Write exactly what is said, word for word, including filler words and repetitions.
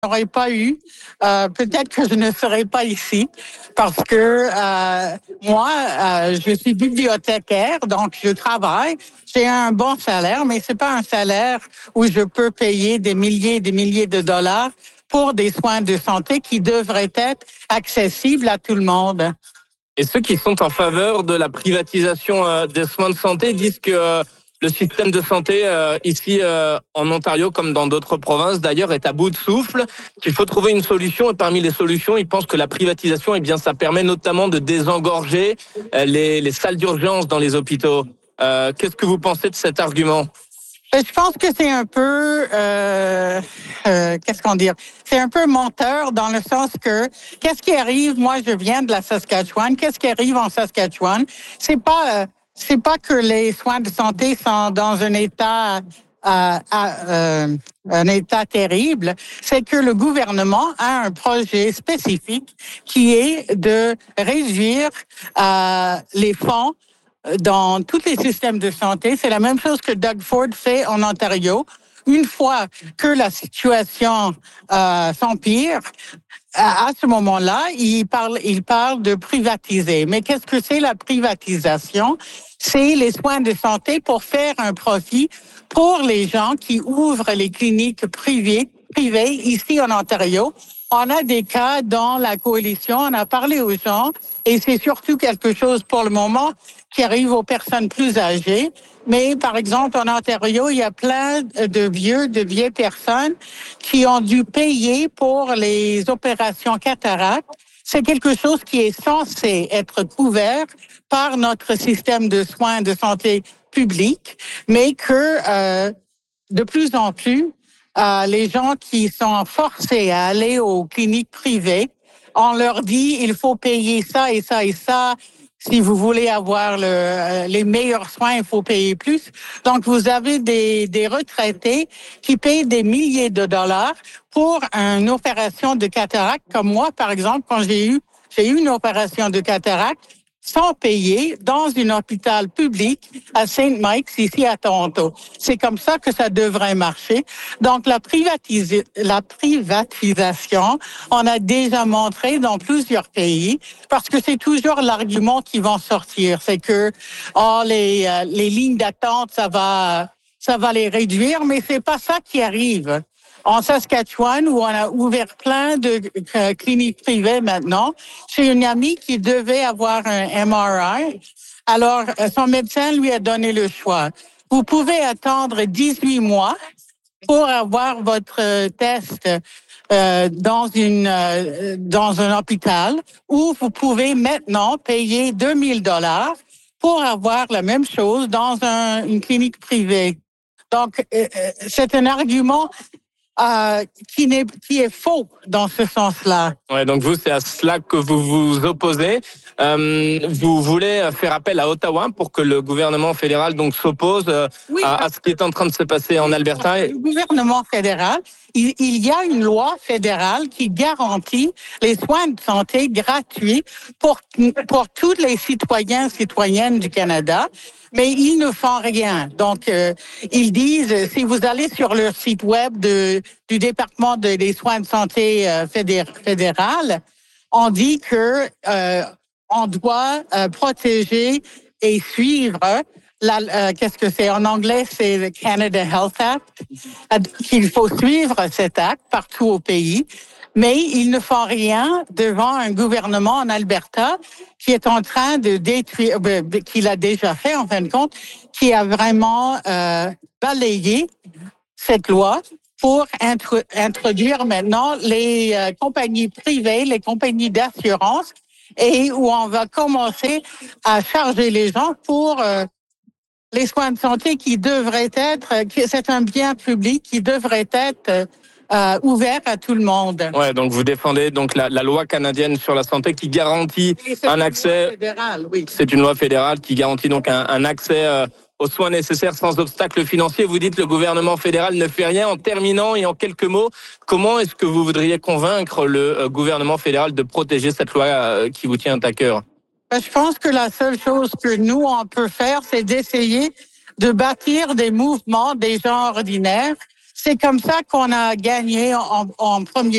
n'aurais pas eu, euh, peut-être que je ne serais pas ici parce que euh, moi, euh, je suis bibliothécaire, donc je travaille. J'ai un bon salaire, mais c'est pas un salaire où je peux payer des milliers et des milliers de dollars pour des soins de santé qui devraient être accessibles à tout le monde. Et ceux qui sont en faveur de la privatisation euh, des soins de santé disent que euh, le système de santé euh, ici euh, en Ontario, comme dans d'autres provinces d'ailleurs, est à bout de souffle, qu'il faut trouver une solution. Et parmi les solutions, ils pensent que la privatisation, eh bien, ça permet notamment de désengorger euh, les, les salles d'urgence dans les hôpitaux. Euh, qu'est-ce que vous pensez de cet argument ? Je pense que c'est un peu, euh, euh, qu'est-ce qu'on dit? C'est un peu menteur dans le sens que, qu'est-ce qui arrive? Moi, je viens de la Saskatchewan. Qu'est-ce qui arrive en Saskatchewan? C'est pas, euh, c'est pas que les soins de santé sont dans un état, euh, euh, un état terrible. C'est que le gouvernement a un projet spécifique qui est de réduire euh, les fonds dans tous les systèmes de santé. C'est la même chose que Doug Ford fait en Ontario. Une fois que la situation euh, s'empire, à, à ce moment-là, il parle, il parle de privatiser. Mais qu'est-ce que c'est la privatisation? C'est les soins de santé pour faire un profit pour les gens qui ouvrent les cliniques privées, privées ici en Ontario. On a des cas dans la coalition, on a parlé aux gens, et c'est surtout quelque chose pour le moment qui arrive aux personnes plus âgées. Mais par exemple, en Ontario, il y a plein de vieux, de vieilles personnes qui ont dû payer pour les opérations cataractes. C'est quelque chose qui est censé être couvert par notre système de soins de santé publique, mais que euh, de plus en plus, Euh, les gens qui sont forcés à aller aux cliniques privées, on leur dit il faut payer ça et ça et ça. Si vous voulez avoir le, les meilleurs soins, il faut payer plus. Donc, vous avez des, des retraités qui payent des milliers de dollars pour une opération de cataracte. Comme moi, par exemple, quand j'ai eu, j'ai eu une opération de cataracte, sans payer dans un hôpital public à Saint Mike's, ici à Toronto. C'est comme ça que ça devrait marcher. Donc, la, privatis- la privatisation, on a déjà montré dans plusieurs pays, parce que c'est toujours l'argument qui va sortir. C'est que oh, les, euh, les lignes d'attente, ça va, ça va les réduire, mais c'est pas ça qui arrive. En Saskatchewan, où on a ouvert plein de euh, cliniques privées maintenant, j'ai une amie qui devait avoir un M R I. Alors, son médecin lui a donné le choix. Vous pouvez attendre dix-huit mois pour avoir votre test euh, dans une euh, dans un hôpital, ou vous pouvez maintenant payer deux mille dollars pour avoir la même chose dans un, une clinique privée. Donc, euh, c'est un argument Euh, qui, n'est, qui est faux dans ce sens-là. Ouais, donc vous, c'est à cela que vous vous opposez. Euh, vous voulez faire appel à Ottawa pour que le gouvernement fédéral donc s'oppose oui, à, à ce qui est en train de se passer en Alberta. Le gouvernement fédéral, il, il y a une loi fédérale qui garantit les soins de santé gratuits pour, pour tous les citoyens et citoyennes du Canada. Mais ils ne font rien. Donc, euh, ils disent, si vous allez sur leur site web de, du département de, des soins de santé euh, fédéral, on dit que euh, on doit euh, protéger et suivre la, euh, qu'est-ce que c'est en anglais, c'est le Canada Health Act, qu'il faut suivre cet acte partout au pays. Mais ils ne font rien devant un gouvernement en Alberta qui est en train de détruire, qui l'a déjà fait en fin de compte, qui a vraiment euh, balayé cette loi pour intro- introduire maintenant les euh, compagnies privées, les compagnies d'assurance, et où on va commencer à charger les gens pour euh, les soins de santé qui devraient être, c'est un bien public qui devrait être Euh, ouvert à tout le monde. Ouais, donc vous défendez donc la, la loi canadienne sur la santé qui garantit un accès. Fédéral, oui. C'est une loi fédérale qui garantit donc un, un accès euh, aux soins nécessaires sans obstacle financier. Vous dites que le gouvernement fédéral ne fait rien. En terminant et en quelques mots, comment est-ce que vous voudriez convaincre le euh, gouvernement fédéral de protéger cette loi euh, qui vous tient à cœur? Je pense que la seule chose que nous on peut faire, c'est d'essayer de bâtir des mouvements des gens ordinaires. c'est comme ça qu'on a gagné en, en premier